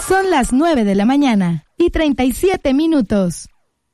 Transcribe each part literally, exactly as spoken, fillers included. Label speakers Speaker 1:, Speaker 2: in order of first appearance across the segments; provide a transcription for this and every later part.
Speaker 1: Son las nueve de la mañana y treinta y siete minutos.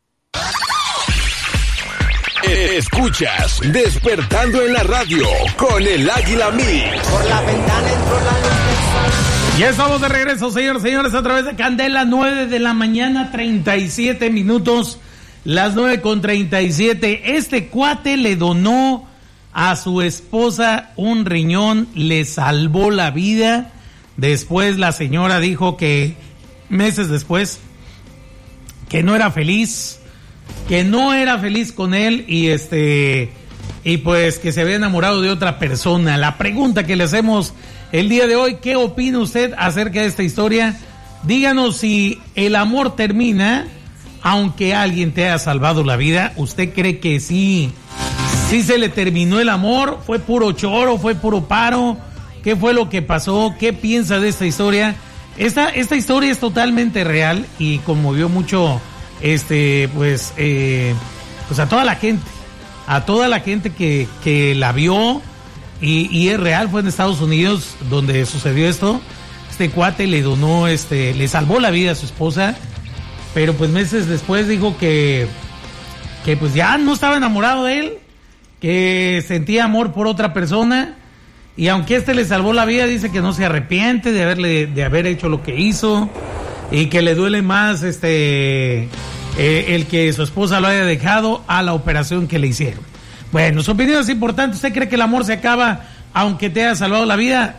Speaker 2: Escuchas Despertando en la Radio con el Águila Mix. Por la ventana entró la luz del sol.
Speaker 3: Ya estamos de regreso, señores, señores, a través de Candela, nueve de la mañana, treinta y siete minutos, las nueve con treinta y siete. Este cuate le donó a su esposa un riñón, le salvó la vida. Después la señora dijo que meses después que no era feliz, que no era feliz con él y este y pues que se había enamorado de otra persona. La pregunta que le hacemos el día de hoy, ¿qué opina usted acerca de esta historia? Díganos si el amor termina aunque alguien te haya salvado la vida. ¿Usted cree que sí, sí se le terminó el amor? ¿Fue puro choro? ¿Fue puro paro? ¿Qué fue lo que pasó? ¿Qué piensa de esta historia? Esta, esta historia es totalmente real y conmovió mucho este pues eh, pues a toda la gente, a toda la gente que, que la vio y, y es real. Fue en Estados Unidos donde sucedió esto. Este cuate le donó, este, le salvó la vida a su esposa, pero pues meses después dijo que que pues ya no estaba enamorado de él, que sentía amor por otra persona. Y aunque este le salvó la vida, dice que no se arrepiente de haberle, de haber hecho lo que hizo y que le duele más este eh, el que su esposa lo haya dejado a la operación que le hicieron. Bueno, su opinión es importante. ¿Usted cree que el amor se acaba aunque te haya salvado la vida?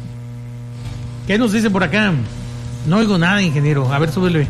Speaker 3: ¿Qué nos dice por acá? No oigo nada, ingeniero. A ver, súbele.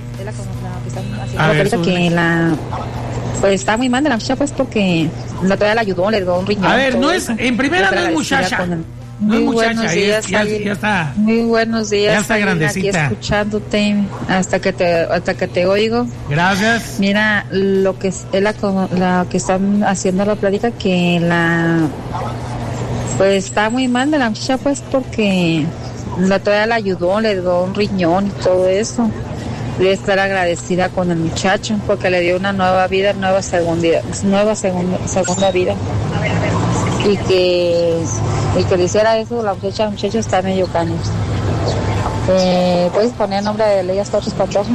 Speaker 4: A ver, que la... Pues está muy mal de la muchacha, pues, porque la todavía la ayudó, le dio un riñón.
Speaker 3: A ver, no es, en primera no es muchacha. No es muchacha, días, ya, ya, ya está.
Speaker 4: Muy buenos días.
Speaker 3: Ya está grandecita.
Speaker 4: Aquí escuchándote hasta que te, hasta que te oigo.
Speaker 3: Gracias.
Speaker 4: Mira, lo que es la, la que están haciendo la plática, que la, pues está muy mal de la muchacha, pues, porque la todavía la ayudó, le dio un riñón y todo eso. Debe estar agradecida con el muchacho porque le dio una nueva vida, nueva segunda, nueva segunda, segunda vida. Y que, y que le hiciera eso, la muchacha, el muchacho está medio caño. Eh, ¿Puedes poner el nombre de Leyes Torres Patroso?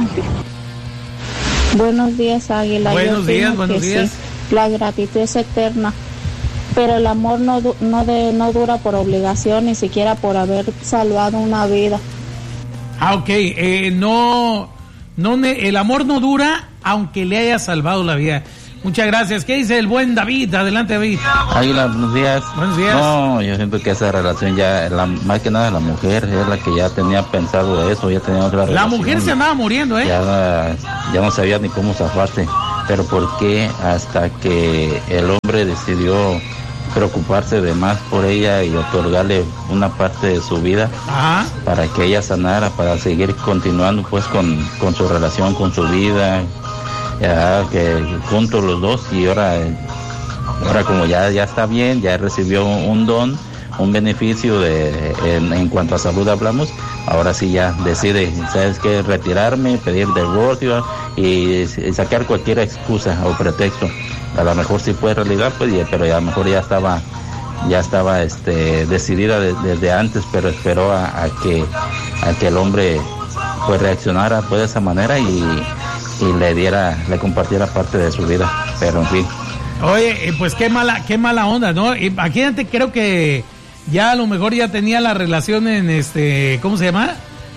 Speaker 5: Buenos días, Águila.
Speaker 3: Buenos días, buenos días.
Speaker 5: Sí, la gratitud es eterna, pero el amor no, no, de, no dura por obligación, ni siquiera por haber salvado una vida.
Speaker 3: Ah, ok, eh, no... No, el amor no dura aunque le haya salvado la vida. Muchas gracias. ¿Qué dice el buen David? Adelante, David.
Speaker 6: Águila, buenos días.
Speaker 3: Buenos días.
Speaker 6: No, yo siento que esa relación ya, la, más que nada la mujer es la que ya tenía pensado eso, ya tenía otra relación.
Speaker 3: La mujer se andaba muriendo, ¿eh?
Speaker 6: Ya, ya no sabía ni cómo zafarse. Pero ¿por qué hasta que el hombre decidió preocuparse de más por ella y otorgarle una parte de su vida? Ajá. Para que ella sanara, para seguir continuando pues con, con su relación, con su vida, ya que juntos los dos, y ahora, ahora como ya, ya está bien, ya recibió un don, un beneficio de, en, en cuanto a salud hablamos, ahora sí ya decide, ¿sabes qué? Retirarme, pedir divorcio y, y sacar cualquier excusa o pretexto. A lo mejor sí fue realidad, pues, pero a lo mejor ya estaba, ya estaba, este, decidida de, desde antes, pero esperó a, a que, a que el hombre, pues, reaccionara, pues, de esa manera y, y le diera, le compartiera parte de su vida. Pero en fin.
Speaker 3: Oye, pues qué mala, qué mala onda, ¿no? Imagínate, creo que ya a lo mejor ya tenía la relación en este, ¿cómo se llama?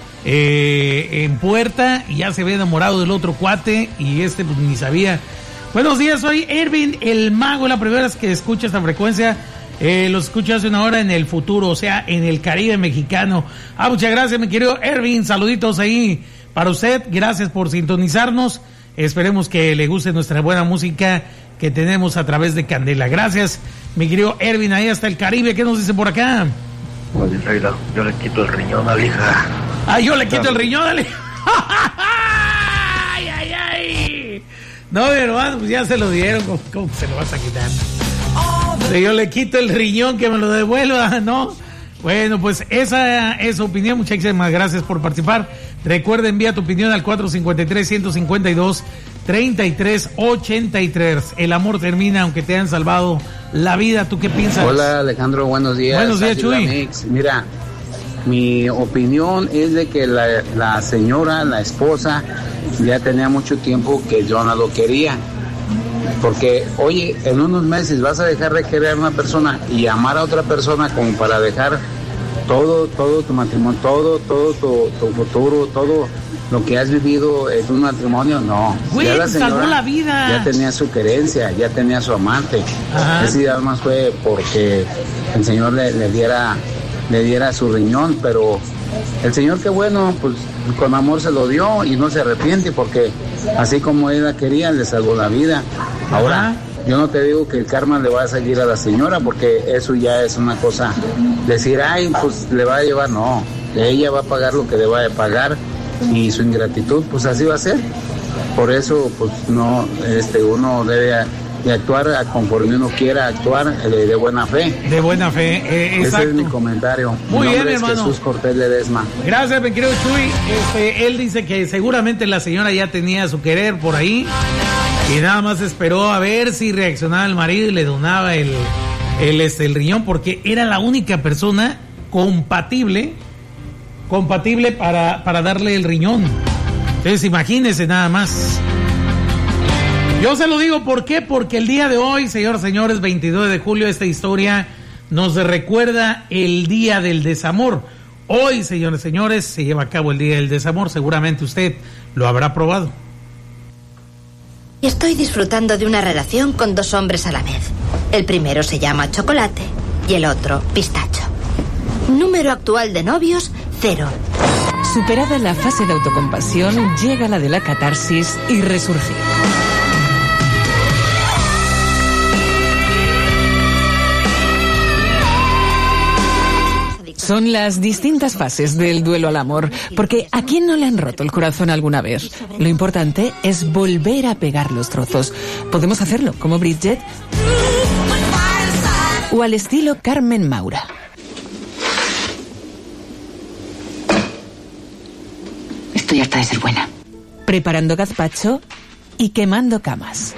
Speaker 3: Eh, en puerta, y ya se había enamorado del otro cuate y este pues ni sabía. Buenos días, soy Ervin el Mago, la primera vez que escucho esta frecuencia, eh, los escucho hace una hora en el futuro, o sea, en el Caribe mexicano. Ah, muchas gracias, mi querido Ervin, saluditos ahí para usted, gracias por sintonizarnos, esperemos que le guste nuestra buena música que tenemos a través de Candela. Gracias, mi querido Ervin, ahí hasta el Caribe. ¿Qué nos dice por acá?
Speaker 7: Pues, yo le quito el riñón a la hija.
Speaker 3: Ah, yo le quito el riñón a la hija. Ay, ay, ay. No, mi hermano, pues ya se lo dieron. ¿Cómo, cómo se lo vas a quitar? Si yo le quito el riñón, que me lo devuelva, ¿no? Bueno, pues esa es su opinión. Muchísimas gracias por participar. Recuerda, envía tu opinión al cuatro cinco tres, uno cinco dos, tres tres ocho tres. El amor termina aunque te hayan salvado la vida. ¿Tú qué piensas?
Speaker 8: Hola, Alejandro, buenos días.
Speaker 3: Buenos días, Chuy.
Speaker 8: Mix. Mira, mi opinión es de que la, la señora, la esposa, ya tenía mucho tiempo que yo no lo quería. Porque, oye, en unos meses vas a dejar de querer a una persona y amar a otra persona como para dejar todo, todo tu matrimonio, todo, todo tu, tu futuro, todo lo que has vivido en un matrimonio. No.
Speaker 3: Güey,
Speaker 8: ya la señora
Speaker 3: salvó la vida.
Speaker 8: Ya tenía su querencia, ya tenía su amante.
Speaker 3: Ajá.
Speaker 8: Ese ya más fue porque el Señor le, le diera, le diera su riñón, pero el Señor, qué bueno, pues con amor se lo dio y no se arrepiente, porque así como ella quería, le salvó la vida. Ahora, yo no te digo que el karma le va a seguir a la señora, porque eso ya es una cosa, decir, ay, pues le va a llevar, no, ella va a pagar lo que le va a pagar, y su ingratitud, pues así va a ser. Por eso, pues no, este, uno debe de actuar conforme uno quiera actuar, de, de buena fe.
Speaker 3: De buena fe, eh, exacto.
Speaker 8: Ese es mi comentario.
Speaker 3: Muy
Speaker 8: mi
Speaker 3: bien,
Speaker 8: es
Speaker 3: hermano.
Speaker 8: Jesús Cortés Ledesma.
Speaker 3: Gracias, mi querido Chuy. Este, él dice que seguramente la señora ya tenía su querer por ahí y nada más esperó a ver si reaccionaba el marido y le donaba el, el, este, el riñón, porque era la única persona compatible, compatible para, para darle el riñón. Entonces, imagínense nada más. Yo se lo digo, ¿por qué? Porque el día de hoy, señores, señores, veintidós de julio, esta historia nos recuerda el Día del Desamor. Hoy, señores, señores, se lleva a cabo el Día del Desamor. Seguramente usted lo habrá probado.
Speaker 9: Estoy disfrutando de una relación con dos hombres a la vez. El primero se llama Chocolate y el otro Pistacho. Número actual de novios, cero.
Speaker 10: Superada la fase de autocompasión, llega la de la catarsis y resurgir. Son las distintas fases del duelo al amor, porque ¿a quién no le han roto el corazón alguna vez? Lo importante es volver a pegar los trozos. Podemos hacerlo como Bridget o al estilo Carmen Maura.
Speaker 11: Estoy harta de ser buena.
Speaker 10: Preparando gazpacho y quemando camas.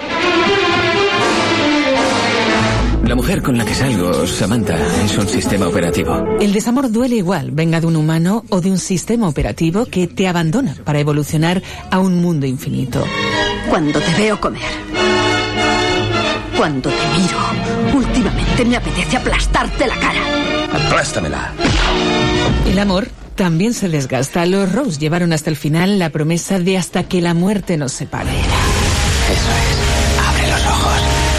Speaker 12: La mujer con la que salgo, Samantha, es un sistema operativo.
Speaker 10: El desamor duele igual, venga de un humano o de un sistema operativo que te abandona para evolucionar a un mundo infinito.
Speaker 11: Cuando te veo comer, cuando te miro, últimamente me apetece aplastarte la cara.
Speaker 12: Aplástamela.
Speaker 10: El amor también se desgasta. Los Rose llevaron hasta el final la promesa de hasta que la muerte nos separe.
Speaker 12: Eso es. Abre los ojos.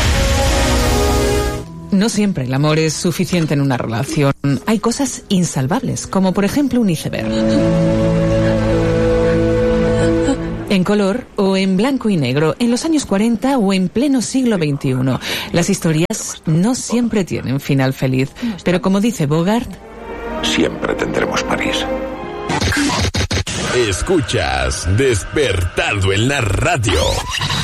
Speaker 10: No siempre el amor es suficiente en una relación. Hay cosas insalvables, como por ejemplo un iceberg. En color o en blanco y negro, en los años cuarenta o en pleno siglo veintiuno. Las historias no siempre tienen final feliz, pero como dice Bogart,
Speaker 2: siempre tendremos París. Escuchas Despertando en la Radio.